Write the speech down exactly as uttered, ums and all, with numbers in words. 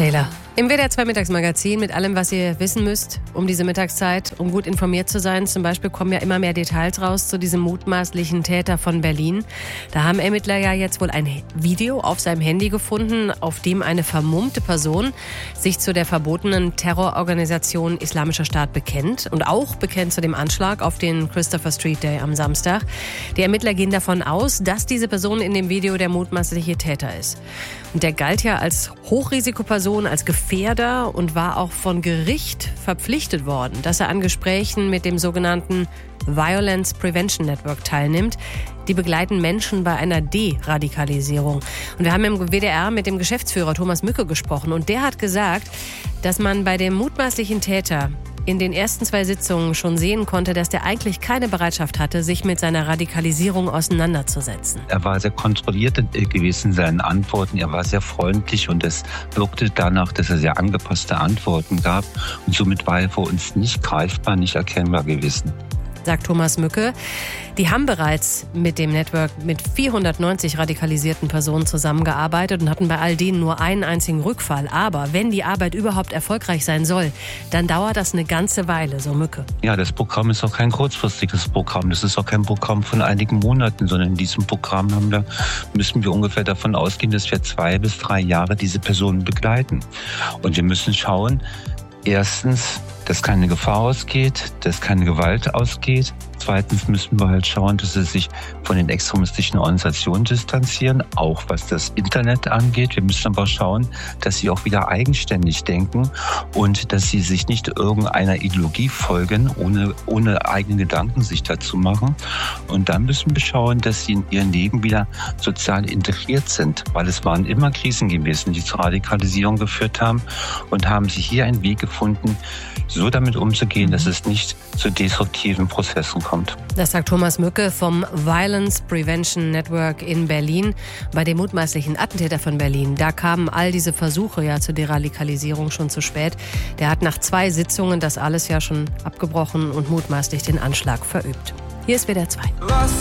Taylor. Im W D R zwei Mittagsmagazin mit allem, was ihr wissen müsst um diese Mittagszeit, um gut informiert zu sein. Zum Beispiel kommen ja immer mehr Details raus zu diesem mutmaßlichen Täter von Berlin. Da haben Ermittler ja jetzt wohl ein Video auf seinem Handy gefunden, auf dem eine vermummte Person sich zu der verbotenen Terrororganisation Islamischer Staat bekennt und auch bekennt zu dem Anschlag auf den Christopher Street Day am Samstag. Die Ermittler gehen davon aus, dass diese Person in dem Video der mutmaßliche Täter ist. Und der galt ja als Hochrisikoperson, als Gefährder und war auch von Gericht verpflichtet worden, dass er an Gesprächen mit dem sogenannten Violence Prevention Network teilnimmt. Die begleiten Menschen bei einer Deradikalisierung. Und wir haben im W D R mit dem Geschäftsführer Thomas Mücke gesprochen und der hat gesagt, dass man bei dem mutmaßlichen Täter in den ersten zwei Sitzungen schon sehen konnte, dass der eigentlich keine Bereitschaft hatte, sich mit seiner Radikalisierung auseinanderzusetzen. Er war sehr kontrolliert gewesen in seinen Antworten. Er war sehr freundlich und es wirkte danach, dass er sehr angepasste Antworten gab. Und somit war er für uns nicht greifbar, nicht erkennbar gewesen, sagt Thomas Mücke. Die haben bereits mit dem Network mit vierhundertneunzig radikalisierten Personen zusammengearbeitet und hatten bei all denen nur einen einzigen Rückfall. Aber wenn die Arbeit überhaupt erfolgreich sein soll, dann dauert das eine ganze Weile, so Mücke. Ja, das Programm ist auch kein kurzfristiges Programm. Das ist auch kein Programm von einigen Monaten, sondern in diesem Programm haben wir, müssen wir ungefähr davon ausgehen, dass wir zwei bis drei Jahre diese Personen begleiten. Und wir müssen schauen, erstens, dass keine Gefahr ausgeht, dass keine Gewalt ausgeht. Zweitens müssen wir halt schauen, dass sie sich von den extremistischen Organisationen distanzieren, auch was das Internet angeht. Wir müssen aber schauen, dass sie auch wieder eigenständig denken und dass sie sich nicht irgendeiner Ideologie folgen, ohne, ohne eigene Gedanken sich dazu machen. Und dann müssen wir schauen, dass sie in ihrem Leben wieder sozial integriert sind, weil es waren immer Krisen gewesen, die zur Radikalisierung geführt haben und haben sie hier einen Weg gefunden, so damit umzugehen, dass es nicht zu destruktiven Prozessen kommt. Das sagt Thomas Mücke vom Violence Prevention Network in Berlin. Bei dem mutmaßlichen Attentäter von Berlin, da kamen all diese Versuche ja zur Deradikalisierung schon zu spät. Der hat nach zwei Sitzungen das alles ja schon abgebrochen und mutmaßlich den Anschlag verübt. Hier ist W D R zwei.